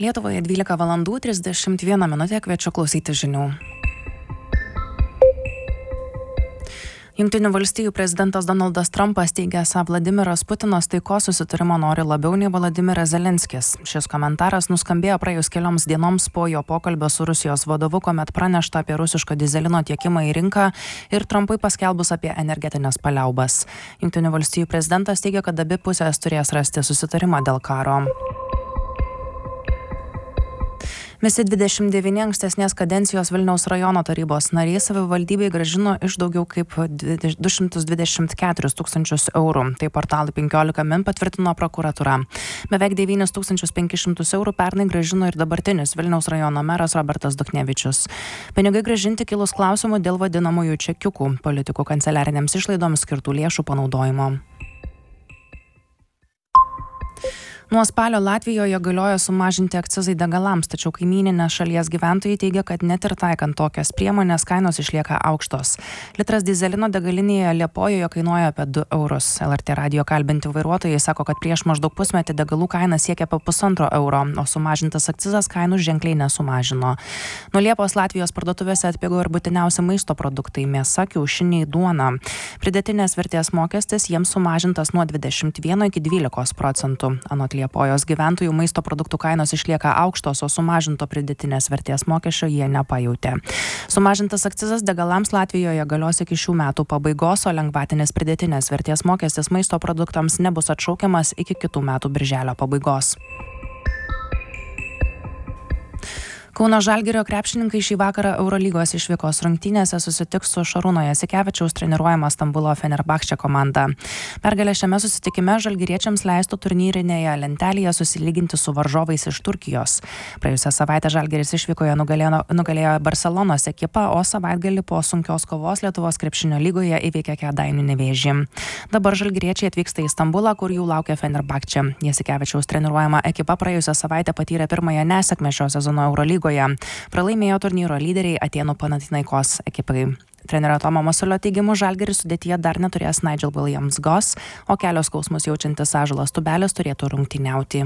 Lietuvoje 12 valandų 31 minutė, kviečiu klausyti žinių. Jungtinių valstijų prezidentas Donaldas Trumpas teigia, esą Vladimiras Putinas taikos susitarimo nori labiau nei Vladimiras Zelenskis. Šis komentaras nuskambėjo praėjus kelioms dienoms po jo pokalbio su Rusijos vadovu, kuomet pranešta apie rusiško dyzelino tiekimą į rinką ir Trumpui paskelbus apie energetinės paliaubas. Jungtinių valstijų prezidentas teigia, kad abi pusės turės rasti susitarimą dėl karo. Visi 29 ankstesnės kadencijos Vilniaus rajono tarybos nariai savivaldybei grąžino iš daugiau kaip 224 tūkstančius eurų. Tai portalui 15 min patvirtino prokuratūra. Beveik 9500 eurų pernai grąžino ir dabartinis Vilniaus rajono meras Robertas Duchnevičius. Pinigai grąžinti kilus klausimų dėl vadinamųjų čekiukų, politikų kanceliarinėms išlaidoms skirtų lėšų panaudojimo. Nuo spalio Latvijoje galioja sumažinti akcizai degalams, tačiau kaimyninės šalies gyventojai teigia, kad net ir taikant tokias priemonės kainos išlieka aukštos. Litras dyzelino degalinėje Liepojoje kainuoja apie 2 eurus. LRT radijo kalbinti vairuotojai sako, kad prieš maždaug pusmetį degalų kaina siekia apie 1,5 euro, o sumažintas akcizas kainų ženkliai nesumažino. Nuo Liepos Latvijos parduotuvėse atpigo ir būtiniausi maisto produktai – mėsa, kiaušiniai, duona. Pridėtinės vertės mokestis jiems sumažintas nuo 21 iki 12%. Anot Liepojos gyventojų maisto produktų kainos išlieka aukštos, o sumažinto pridėtinės vertės mokesčio jie nepajautė. Sumažintas akcizas degalams Latvijoje galios iki šių metų pabaigos, o lengvatinis pridėtinės vertės mokestis maisto produktams nebus atšaukiamas iki kitų metų birželio pabaigos. Kauno Žalgirio krepšininkai šį vakarą Eurolygos išvykos rungtynėse susitiks su Šarūno Jasikevičiaus treniruojama Stambulo Fenerbahče komanda. Pergalė šiame susitikime žalgiriečiams leistų turnyrinėje lentelėje susilyginti su varžovais iš Turkijos. Praėjusią savaitę Žalgiris išvykoje nugalėjo Barcelonos ekipą, o savaitgalį po sunkios kovos Lietuvos krepšinio lygoje įveikė Kėdainių Nevėžį. Dabar žalgiriečiai atvyksta į Stambulą, kur jų laukia Fenerbahče. Jasikevičiaus treniruojama ekipa praėjusią savaitę patyrė pirmąją nesėkmę šio sezono Eurolygoje. Pralaimėjo turnyro lyderiai Atėnų Panathinaikos ekipai. Trenerio Tomo Masiulio teigimu Žalgiris sudėtyje dar neturės Nigel Williams-Goss, o kelios skausmus jaučiantis Ąžuolas Tubelis turėtų rungtyniauti.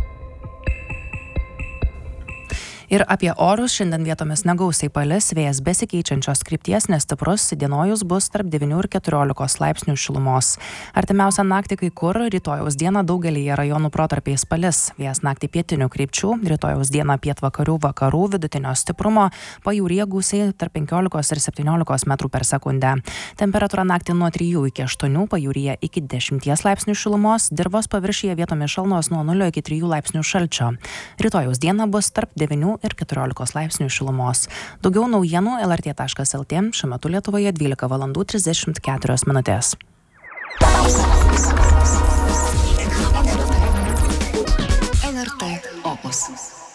Ir apie orus šiandien vietomis negausiai palis, vėjas besikeičiančios krypties nestiprus, įdienojus bus tarp 9 ir 14 laipsnių šilumos. Artimiausią naktį kai kur, rytojaus dieną daugelyje rajonų protarpiais palis, vėjas naktį pietinių krypčių, rytojaus dieną pietvakarių vakarų vidutinio stiprumo, pajūryje gūsiai tarp 15 ir 17 metrų per sekundę. Temperatūra naktį nuo 3 iki 8, pajūryje iki 10 laipsnių šilumos, dirvos paviršiuje vietomis šalnos nuo 0 iki 3 laipsnių šalčio. Rytojaus dieną bus tarp 9 ir 14 laipsnių šilumos. Daugiau naujienų lrt.lt, šiuo metu Lietuvoje 12 valandų 34 minutės. LRT Opus.